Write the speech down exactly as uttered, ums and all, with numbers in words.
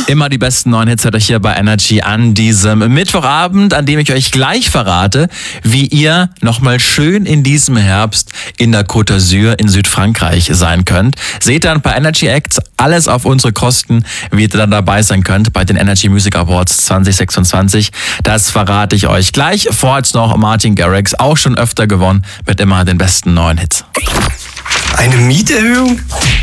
Immer die besten neuen Hits hört euch hier bei Energy an diesem Mittwochabend, an dem ich euch gleich verrate, wie ihr nochmal schön in diesem Herbst in der Côte d'Azur in Südfrankreich sein könnt. Seht dann bei Energy Acts alles auf unsere Kosten, wie ihr dann dabei sein könnt bei den Energy Music Awards zwanzig sechsundzwanzig. Das verrate ich euch gleich. Vorher noch Martin Garrix, auch schon öfter gewonnen, mit immer den besten neuen Hits. Eine Mieterhöhung?